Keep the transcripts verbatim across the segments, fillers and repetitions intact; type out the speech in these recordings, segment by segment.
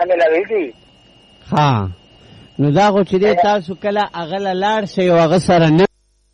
ملاويږي. ها نو دا خو چې دی تاسو کله هغه له لاړ شئ او هغه سره نه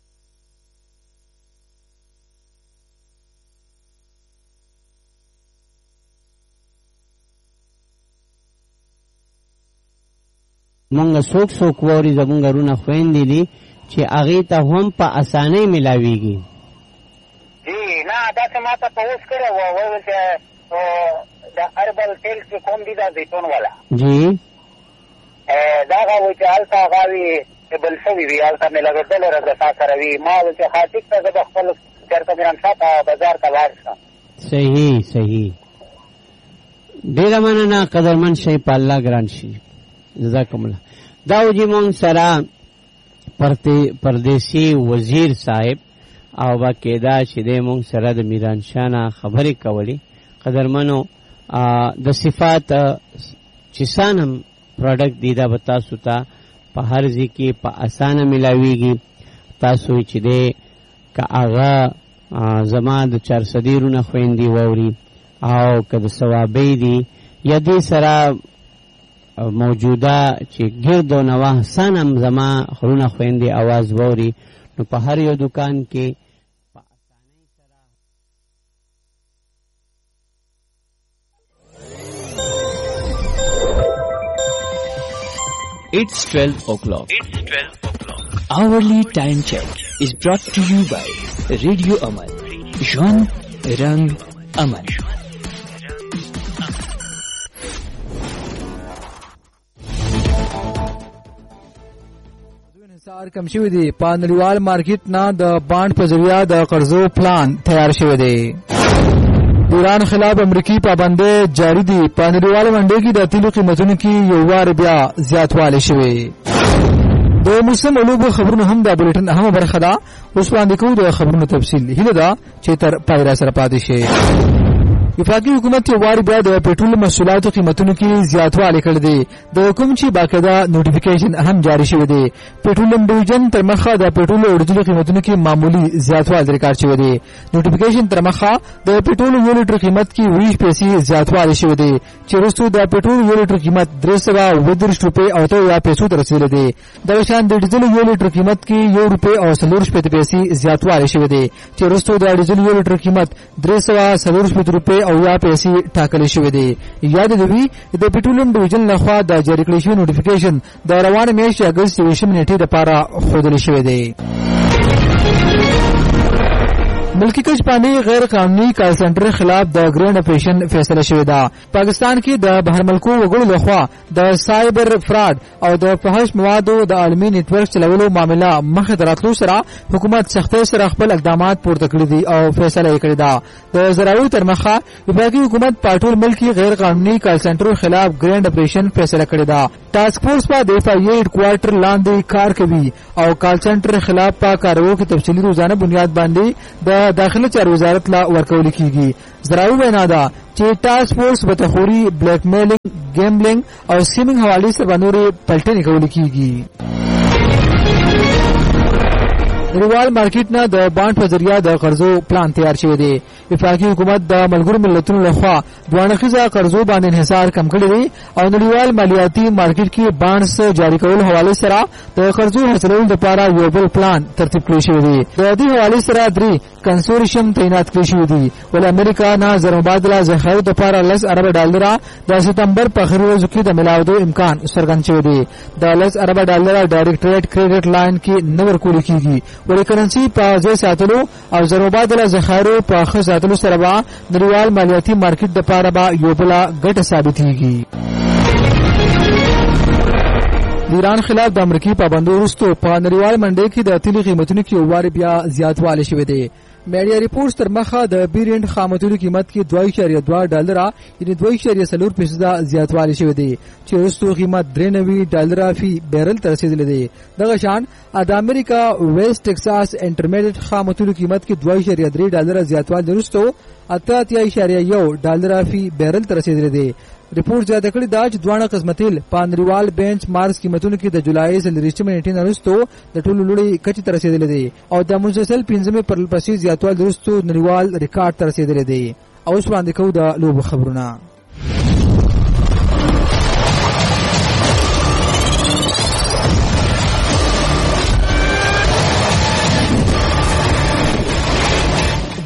مونږ څوک څوک ووري زمونږ رونه خویندې دي چې هغې ته هم په اسانۍ ملاویږي. جی نه داسې ما ته په اوس کړی وه ویل چې د اربل تیل چې کوم دي دا زیتون والا جی دا هغه وایي چې هلته هغه وي بل شوي وي هلته مې لګېدلې رسا سره وي ما ویل چې ښه ټیک ته زه به خپل چېرته میرانشاه ته بازار ته لاړ شم. صحیح صحیح ډېره مننه قدرمن شئ په الله ګران شي. جزاکم الله. دا وجی مونږ سره پردیسی وزیر صاحب او باقاعده چې دی مونږ سره د میرانشاه نه خبرې کولې. قدرمنو د صفات چې سانم پروډکټ دی دا به تاسو ته په هر ځای کې په اسانه ملاویږي. تاسو چې دی که هغه زما د چارصدي رونه خویندې واوري او که د ثوابۍ دي یا دې سره موجوده چې ګرد و نواح سانم زما خرونه خویندې आवाज ووري نو په هر یو دکان کې په اسانۍ سره. It's twelve o'clock. It's twelve o'clock. Hourly time check is brought to you by Radio Aman. Jean Rang Aman. انحصار کم شوی دی. په نړیوال مارکیټ نه د بانډ په ذریعہ د قرضو پلان تیار شوی دی. ایران خلاف امریکای پابندۍ جاری دي. په نړیواله منډۍ کې د تیلو قیمتونو کې یو وار بیا زیاتوالی شوی. د موسم علومو خبرونه هم د بولیټن اهمه برخه ده. اوس وړاندې کوو د خبرونو تفصیل. هیله ده چې تر پای را سره پاتې شئ. وفاقي حکومت یو وار بیا د پټرول محصولاتو قیمتونو کې زیاتوالی کړی دی. د حکوم چې باقاعده نوټیفیکیشن هم جاری شوی دی. پټرولیم ډیویژن تر مخه د پټرول او ډیزل قیمتونو کې معمولی زیاتوالی ریکارډ شوی دی. نوټیفیکیشن تر مخه د پټرول یو لیټر قیمت کې ویش پیسې زیاتوالی شوی دی چې وروسته د پټرول یو لیټر قیمت درې سوه اووه دېرش روپۍ او اته اویا پیسو ته رسېدلی دی. دغه شان د ډیزل یو لیټر قیمت کې یو روپۍ او څلور شپېته پیسې زیاتوالی شوی دی چې وروسته د ډیزل یو لیټر قیمت درې سوه څلور شپېته روپۍ او یا پیسې ټاکلې شوې دي. یاد دې وي د پټرولیم ډیویژن لخوا د جاری کړل شوی نوټیفیکیشن د روانه میاشتې اګست یویشتمې نیټې لپاره ښودل شوی دی. ملکی کش پانی غیر قانوني کال سنټر خلاف د ګرینډ اپریشن فیصله شوې ده. پاکستان کې د بهر ملکو وګړو لخوا د سایبر فراډ او د فحش موادو د عالمي نیټورک چلولو معامله مخه دراتلو سره حکومت سختۍ سره خپل اقدامات پورته کړي دي او فیصله یې کړې ده. د زراعي تر مخه وفاقي حکومت په ټول ملک کې غیر قانوني کال سنټرو خلاف ګرینډ اپریشن فیصله کړې ده. ټاسک فورس په د اف ای هډ کوارټر لاندې کار کوي او کال سنټر خلاف په کارو کې تفصیلي روزانه بنیاد باندې د داخله چارو وزارت لا ورکول کیږي. زراعي وینا ده چې ټاسک فورس به تخوري بلیک میلینګ ګیمبلینګ او سکیمینګ حوالې سره نورې پلټنې کول کیږي. نړیوال مارکیټ نه د بانډ په ذریعہ د قرضو پلان تیار شوی دی. وفاقي حکومت د ملګرو ملتونو لخوا دوانخیزه قرضو باندې انحصار کم کړی دی او نړیوال مالیاتي مارکیټ کې بانډز جاری کول حواله سره د قرضو حاصلولو لپاره یو بل پلان ترتیب کړی شوی دی. د دې حواله سره درې کنسورشیم تعینات کړی شوی دی. ول امریکا نه زر مبادله ذخیرو لپاره لس ارب ډالر د سپتمبر په اخر ورځو کې د ملاودو امکان څرګند شوی دی. د لس ارب ډالر ډایرکټریټ کریډټ لاین کې نه ورکول کیږي. ولې کرنسي په ځای ساتلو او زر مبادله ذخیرو په ښه ساتلو سره به نړیوال مالیاتي مارکیټ لپاره به یو بله ګټه ثابتېږي. د ایران خلاف د امریکایي پابندیو وروسته په نړیوال منډۍ کې د تیلو قیمتونو کې یو وار بیا زیاتوالی شوی دی. میډیا ریپورټس تر مخه د بیرنډ خام تیلو قیمت کې دوه اعشاریه دوه ډالره یعنې دوه اعشاریه څلور فیصده زیاتوالی شوی دی چې وروسته قیمت درې نوي ډالره فی بیرل ته رسېدلی دی. دغه شان د امریکا ویسټ ټکساس انټرمیډیټ خام تیلو قیمت کې دوه اعشاریه درې ډالره زیاتوالی وروسته اته اتیا اعشاریه یو ډالره فی بیرل ته رسېدلی دی. ریپورټ زیاته کړې ده چې دواړه قسمه تیل په نړیوال بینچ مارکس قیمتونو کې د جولای څلېرویشتمې نیټې نه وروسته د ټولو لوړې کچې ته رسېدلی دی او د مسلسل پنځمې پرلپسې زیاتوالي وروسته نړیوال ریکارډ ته رسېدلی دی. اوس وړاندې کوو د لوبو خبرونه.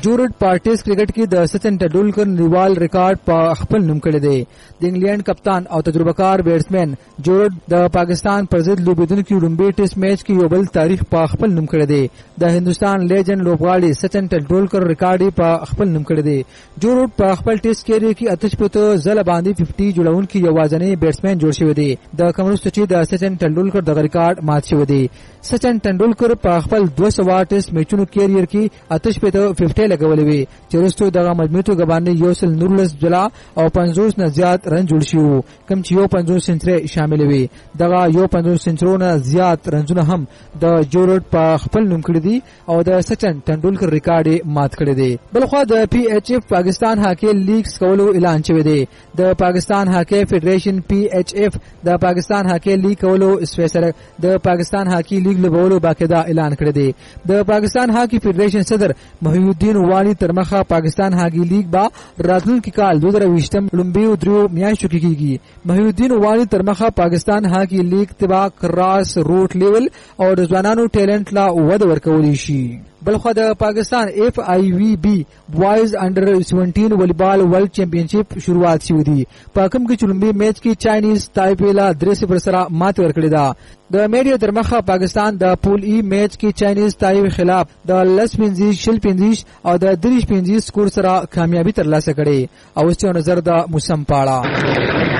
جورډ په ټیسټ کرکټ کې د سچن ټنډولکر نړیوال ریکارډ په خپل نوم کړی دی. د انګلند کپتان او تجربه کار بیټسمن جورډ د پاکستان پر ضد لوبېدونکي لومړي ټیسټ میچ کې یو بل تاریخ په خپل نوم کړی دی. د هندستان لیجنډ لوبغاړي سچن ټنډولکر ریکارډ په خپل نوم کړی دی. جورډ په خپل ټیسټ کیریئر کې اته شپږ ځله باندې پنځه جوړونکي یوازینی بیټسمن جوړ شوی دی. د کمرستو چې د سچن ټنډولکر د ریکارډ مات شوی دی. سچن ټنډولکر په خپل دوه سوه ټیسټ میچونو کیریئر کې اته شپږ ففټۍ لګولې وي چې وروسته دغه مجموعي توګه باندې یو سل نولس جلا او پنځوس نه زیات رن جوړ شي وو، کوم چې یو پنځوس سنچري شامل وي. دغه یو پنځوس سنچرونه زیات رنونه هم د جورډ په خپل نوم کړی دي او د سچن ټنډولکر ریکارډ مات کړی دی. بلخوا د پی ایچ اف پاکستان هاکی لیګز کولو اعلان شوی دی. د پاکستان هاکی فدریشن پی ایچ اف د پاکستان هاکی لیګ کولو فیصله د پاکستان هاکی لیګ لوبولو باقاعده اعلان کړی دی. د پاکستان هاکی فدریشن صدر محی الدین والی ترمخه پاکستان هاکی لیګ با راتلونکي کال دوه زره ویشتم لومبي درو میاشتو کې کیږي. محی الدین والی ترمخه پاکستان هاکی لیګ تبا کراس روټ لیول او د ځوانانو ټیلنټ لا وده ورکولی شي. بلخوا د پاکستان اف آی وی بی بوایز انډر سیونټین والیبال ورلد چیمپionship شروعات شوې دي. په کوم کې چلمبي میچ کې چاینیز تایپیلا درې صفر سره مات ورکړې ده. د میډیا درمخه پاکستان د پول ای میچ کې چاینیز تایپ خلاف د لس پنځه شل پنځه او د درې پنځه سکور سره کامیابی ترلاسه کړې. او اوس یو نظر د موسم پاړه.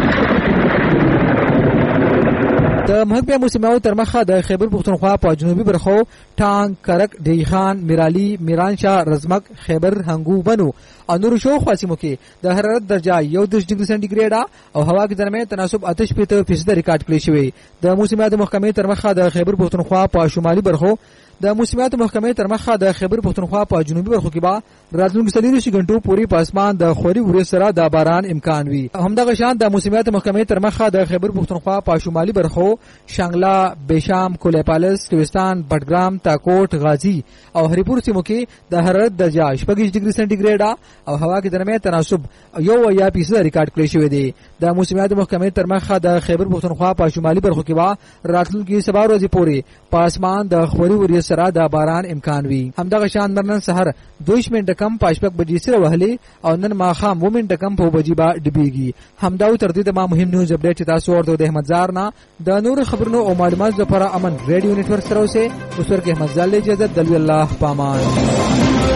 د محکمه موسمیاتو ترمخه د خیبر پختونخوا په جنوبي برخو ټانګ، کرک، دیخان، میرالی، میرانشاه، رزمک، خیبر، هنګو، بنو او نور شاوخوا سیمو کې د حرارت درجه یو دېرش ډګري سانتي او هوا کې درمیان تناسب اته شپېته فیصد ریکارډ کړی شوی. د موسمیاتو محکمې ترمخه د خیبر پختونخوا په شمالي برخو د موسمیاتو محکمې ترمخه د خیبر پختونخوا په جنوبي برخو کې با راتلونکي څلور غنټو پورې په اسمان د خوري ورې سره د باران امکان وي. همدغه شان د موسمیاتو محکمې ترمخه د خیبر پختونخوا په شمالي برخو شانګلا، بیشام، کولیپالس، کوهستان، بټګرام، تاکوټ، غازی او هریپور سیمو کې د حرارت درجه شپږ ډګري سانتي او هوا کې درمیان تناسب یو یا فیصد ریکارډ کړی شوی دی. د موسمیاتو محکمې ترمخه د خیبر پختونخوا په شمالي برخو کې با راتلونکي سبا ورځې پورې په اسمان د خوري ورې سره د باران امکان وي. همدغه شان نن سحر دوه منټه کم پاشپک بجې سره وهلي او نن ماخام و منټه کم په بجې با ډبيږي. همداو تر دې د ما مهم نیوز اپډیټ تاسو ورته د احمد زار نه د نور خبرونو او معلوماتو لپاره امن ریډیو نتورک سره اوسه اوس ورکه احمد زال اجازه د الله پامان.